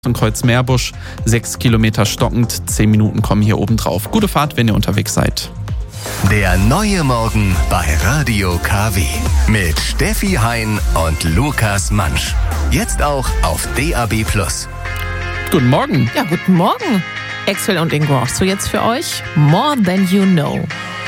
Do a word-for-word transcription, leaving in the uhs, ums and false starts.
von Kreuzmeerbusch, sechs Kilometer stockend, zehn Minuten kommen hier oben drauf. Gute Fahrt, wenn ihr unterwegs seid. Der neue Morgen bei Radio K W mit Steffi Hein und Lukas Mansch. Jetzt auch auf D A B plus. Guten Morgen. Ja, guten Morgen. Axel und Ingo, so jetzt für euch More Than You Know.